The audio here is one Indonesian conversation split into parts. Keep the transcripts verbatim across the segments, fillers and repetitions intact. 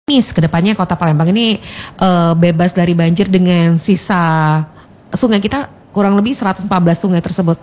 Nis, kedepannya Kota Palembang ini uh, bebas dari banjir dengan sisa sungai kita kurang lebih seratus empat belas sungai tersebut.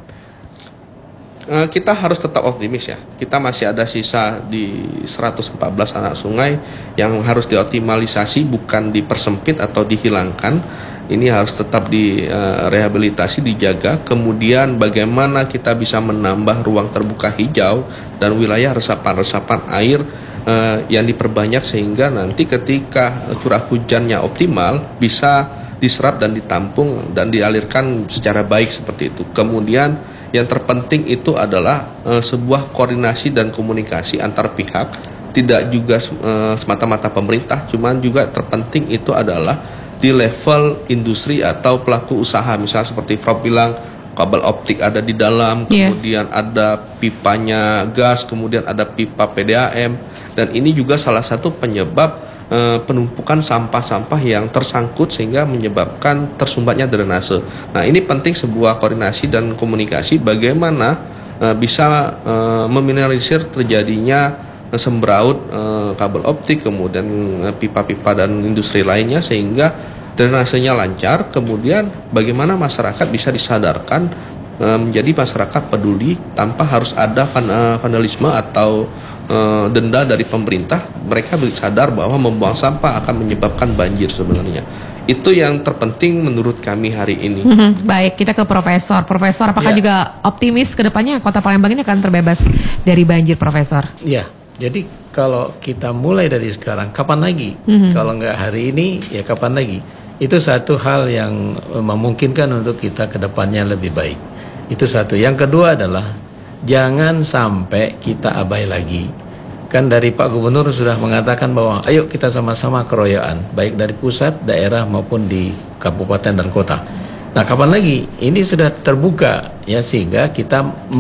Uh, kita harus tetap optimis ya. Kita masih ada sisa di seratus empat belas anak sungai yang harus dioptimalisasi, bukan dipersempit atau dihilangkan. Ini harus tetap direhabilitasi, uh, dijaga. Kemudian bagaimana kita bisa menambah ruang terbuka hijau dan wilayah resapan-resapan air Uh, yang diperbanyak sehingga nanti ketika curah hujannya optimal bisa diserap dan ditampung dan dialirkan secara baik seperti itu. Kemudian yang terpenting itu adalah uh, sebuah koordinasi dan komunikasi antar pihak, tidak juga uh, semata-mata pemerintah, cuman juga terpenting itu adalah di level industri atau pelaku usaha, misalnya seperti Prof bilang kabel optik ada di dalam, yeah. kemudian ada pipanya gas, kemudian ada pipa P D A M, dan ini juga salah satu penyebab e, penumpukan sampah-sampah yang tersangkut sehingga menyebabkan tersumbatnya drainase. Nah, ini penting sebuah koordinasi dan komunikasi bagaimana e, bisa e, meminimalisir terjadinya e, sembraut e, kabel optik, kemudian e, pipa-pipa dan industri lainnya sehingga drainasenya lancar. Kemudian bagaimana masyarakat bisa disadarkan e, menjadi masyarakat peduli tanpa harus ada van, e, vandalisme atau e, denda dari pemerintah. Mereka bisa sadar bahwa membuang sampah akan menyebabkan banjir sebenarnya. Itu yang terpenting menurut kami hari ini. Hmm, baik, kita ke Profesor. Profesor, apakah ya. juga optimis ke depannya Kota Palembang ini akan terbebas dari banjir, Profesor? Ya, jadi kalau kita mulai dari sekarang, kapan lagi? Mm-hmm. Kalau nggak hari ini, ya kapan lagi? Itu satu hal yang memungkinkan untuk kita ke depannya lebih baik. Itu satu. Yang kedua adalah jangan sampai kita abai lagi. Kan dari Pak Gubernur sudah mengatakan bahwa ayo kita sama-sama keroyokan, baik dari pusat, daerah maupun di kabupaten dan kota. Nah, kapan lagi? Ini sudah terbuka ya, sehingga kita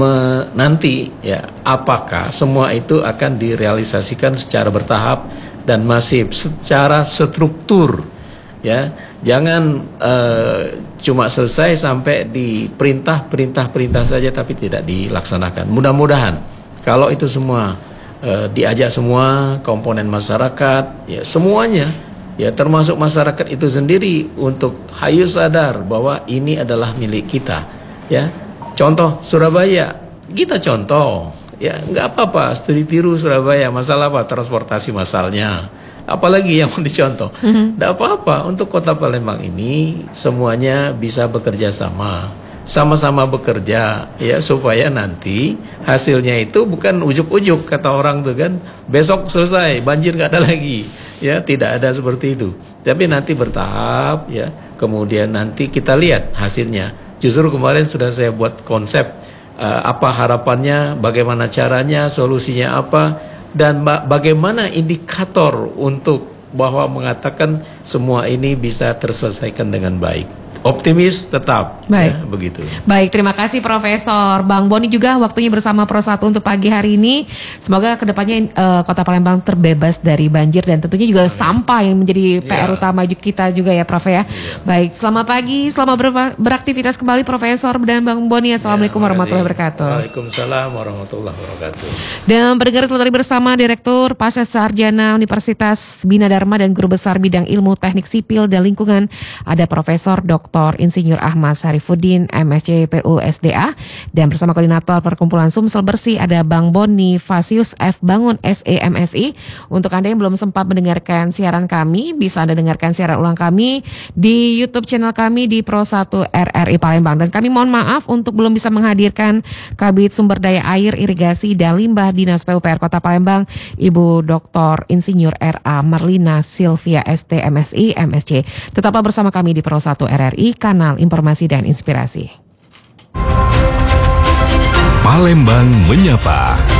menanti ya apakah semua itu akan direalisasikan secara bertahap dan masif, secara struktur. Ya, jangan uh, cuma selesai sampai di perintah-perintah-perintah saja tapi tidak dilaksanakan. Mudah-mudahan kalau itu semua uh, diajak semua komponen masyarakat, ya semuanya, ya termasuk masyarakat itu sendiri untuk hayu sadar bahwa ini adalah milik kita. Ya, contoh Surabaya, kita contoh, ya nggak apa-apa, studi tiru Surabaya, masalah apa transportasi massalnya. Apalagi yang mau dicontoh, mm-hmm. Tidak apa-apa. Untuk Kota Palembang ini semuanya bisa bekerja sama, sama-sama bekerja, ya supaya nanti hasilnya itu bukan ujuk-ujuk kata orang tuh kan, besok selesai banjir nggak ada lagi, ya tidak ada seperti itu. Tapi nanti bertahap, ya kemudian nanti kita lihat hasilnya. Justru kemarin sudah saya buat konsep uh, apa harapannya, bagaimana caranya, solusinya apa. Dan bagaimana indikator untuk bahwa mengatakan semua ini bisa terselesaikan dengan baik. Optimis tetap, baik. Ya, begitu. Baik, terima kasih Profesor. Bang Boni juga waktunya bersama Pro satu untuk pagi hari ini. Semoga kedepannya uh, Kota Palembang terbebas dari banjir dan tentunya juga Amin. Sampah yang menjadi P R ya. Utama kita juga ya Prof ya. Ya. Baik, selamat pagi, selamat ber- beraktivitas kembali Profesor dan Bang Boni. Assalamualaikum ya, warahmatullahi wabarakatuh. Waalaikumsalam warahmatullahi wabarakatuh. Dan pendengar telah bersama Direktur Pasca Sarjana Universitas Bina Dharma dan Guru Besar Bidang Ilmu Teknik Sipil dan Lingkungan, ada Profesor Doktor Insinyur Ahmad Syarifuddin, M S C P U S D A, dan bersama Koordinator Perkumpulan Sumsel Bersih ada Bang Boni Fasius F Bangun S E M S I. Untuk Anda yang belum sempat mendengarkan siaran kami, bisa Anda dengarkan siaran ulang kami di YouTube channel kami di Pro satu R R I Palembang. Dan kami mohon maaf untuk belum bisa menghadirkan Kabid Sumber Daya Air, Irigasi dan Limbah Dinas P U P R Kota Palembang, Ibu Doktor Insinyur R A Marlina Silvia S T M S I M S C. Tetaplah bersama kami di Pro satu R R I, kanal informasi dan inspirasi. Palembang Menyapa.